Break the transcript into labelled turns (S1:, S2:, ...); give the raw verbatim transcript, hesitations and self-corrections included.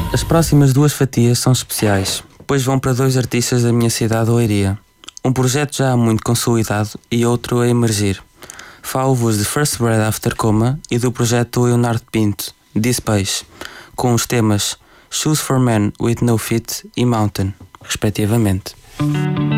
S1: As próximas duas fatias são especiais, pois vão para dois artistas da minha cidade, Oeiria. Um projeto já há muito consolidado e outro a emergir. Falo-vos de First Breath After Coma e do projeto Leonardo Pinto, D-Space, com os temas Shoes for Men with No Fit e Mountain, respectivamente.